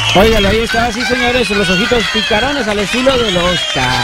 Óigalo, ahí está, sí señores, los ojitos picarones al estilo de los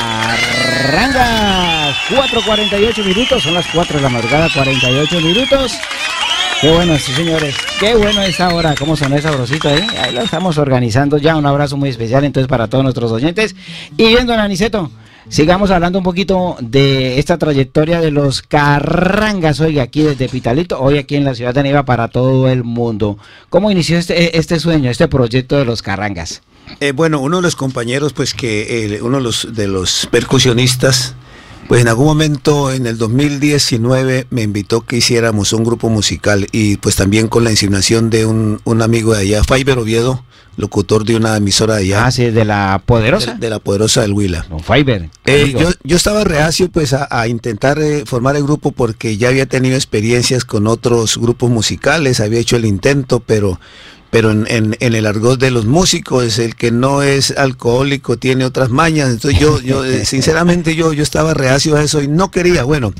Carrangas. 4:48 minutos, son las 4 de la madrugada, 48 minutos. Qué bueno, sí señores, qué bueno esta hora, cómo sonó esa sabrosito ahí lo estamos organizando ya, un abrazo muy especial entonces para todos nuestros oyentes. Y bien, don Aniceto, sigamos hablando un poquito de esta trayectoria de los Carrangas, oiga, aquí desde Pitalito, hoy aquí en la ciudad de Neiva para todo el mundo. ¿Cómo inició este sueño, este proyecto de los Carrangas? Bueno, uno de los compañeros, pues que uno de los percusionistas, pues en algún momento en el 2019 me invitó que hiciéramos un grupo musical y pues también con la insinuación de un amigo de allá, Faiber Oviedo, locutor de una emisora de allá. Ah, sí, de La Poderosa. De La Poderosa del Huila. Don Faiber. Yo estaba reacio pues a intentar formar el grupo porque ya había tenido experiencias con otros grupos musicales, había hecho el intento, pero en el argot de los músicos, el que no es alcohólico tiene otras mañas. Entonces yo sinceramente yo estaba reacio a eso y no quería. Bueno,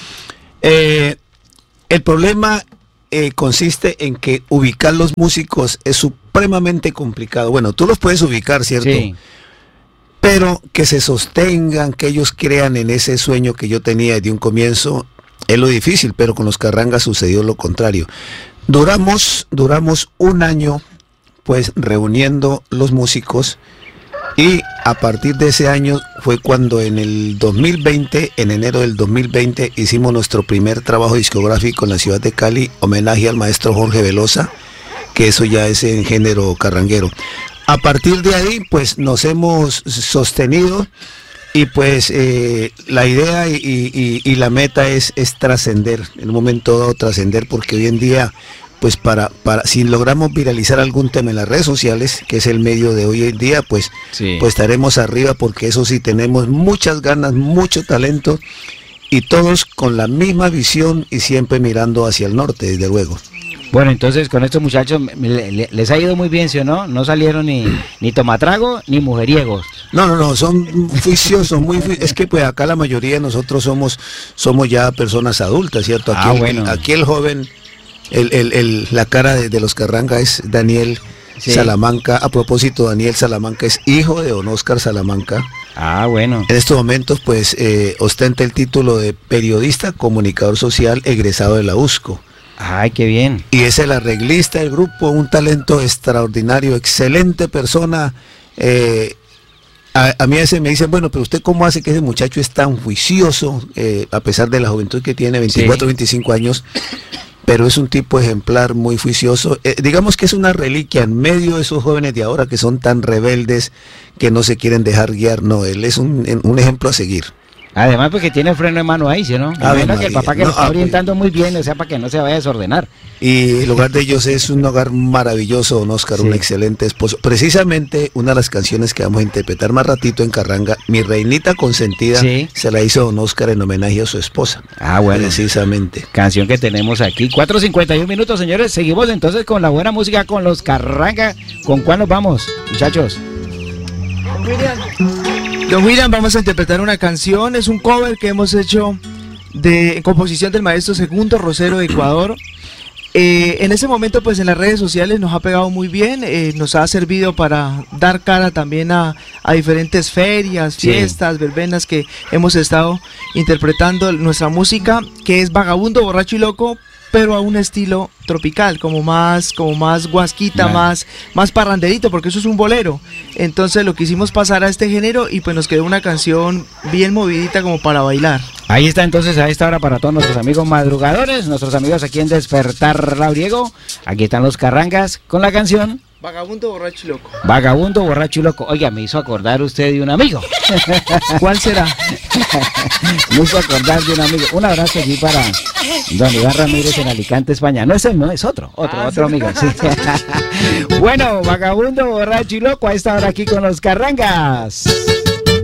el problema consiste en que ubicar los músicos es supremamente complicado. Bueno, tú los puedes ubicar, ¿cierto? Sí. Pero que se sostengan, que ellos crean en ese sueño que yo tenía desde un comienzo, es lo difícil, pero con los Carrangas sucedió lo contrario. Duramos un año pues reuniendo los músicos y a partir de ese año fue cuando en el 2020, en enero del 2020, hicimos nuestro primer trabajo discográfico en la ciudad de Cali, homenaje al maestro Jorge Velosa, que eso ya es en género carranguero. A partir de ahí pues nos hemos sostenido y pues la idea y la meta es trascender, en un momento dado trascender, porque hoy en día, pues si logramos viralizar algún tema en las redes sociales, que es el medio de hoy en día, pues estaremos arriba, porque eso sí, tenemos muchas ganas, mucho talento, y todos con la misma visión y siempre mirando hacia el norte, desde luego. Bueno, entonces con estos muchachos les ha ido muy bien, ¿sí o no? No salieron ni tomatrago ni mujeriegos. No, son juiciosos, es que pues acá la mayoría de nosotros somos ya personas adultas, ¿cierto? Aquí el joven, la cara de los Carrangas es Daniel Salamanca. A propósito, Daniel Salamanca es hijo de don Oscar Salamanca. Ah, bueno. En estos momentos pues ostenta el título de periodista, comunicador social, egresado de la USCO. Ay, qué bien. Y es el arreglista del grupo, un talento extraordinario, excelente persona. A mí a veces me dicen, bueno, pero usted cómo hace que ese muchacho es tan juicioso, a pesar de la juventud que tiene, 24, 25 años, pero es un tipo ejemplar, muy juicioso. Digamos que es una reliquia en medio de esos jóvenes de ahora que son tan rebeldes, que no se quieren dejar guiar. No, él es un ejemplo a seguir. Además porque tiene freno de mano ahí, ¿sí no? Bueno, que el papá que lo está orientando muy bien, o sea, para que no se vaya a desordenar. Y el hogar de ellos es un hogar maravilloso, don Oscar, un excelente esposo. Precisamente una de las canciones que vamos a interpretar más ratito en Carranga, Mi Reinita Consentida, se la hizo don Oscar en homenaje a su esposa. Ah, bueno. Precisamente. Canción que tenemos aquí. 4:51 minutos, señores. Seguimos entonces con la buena música, con los Carranga. ¿Con cuál nos vamos, muchachos? Don William, vamos a interpretar una canción, es un cover que hemos hecho de composición del maestro Segundo Rosero de Ecuador. En ese momento pues en las redes sociales nos ha pegado muy bien, nos ha servido para dar cara también a diferentes ferias, fiestas, verbenas que hemos estado interpretando nuestra música, que es Vagabundo, Borracho y Loco, pero a un estilo tropical, como más guasquita, más parranderito, porque eso es un bolero. Entonces lo quisimos pasar a este género y pues nos quedó una canción bien movidita como para bailar. Ahí está entonces a esta hora para todos nuestros amigos madrugadores, nuestros amigos aquí en Despertar Labriego. Aquí están los Carrangas con la canción Vagabundo, Borracho y Loco. Vagabundo, Borracho y Loco. Oiga, me hizo acordar usted de un amigo. ¿Cuál será? Me hizo acordar de un amigo. Un abrazo aquí para don Iván Ramírez en Alicante, España. No es él, no, es otro amigo. Sí. Bueno, Vagabundo, Borracho y Loco a esta hora aquí con los Carrangas.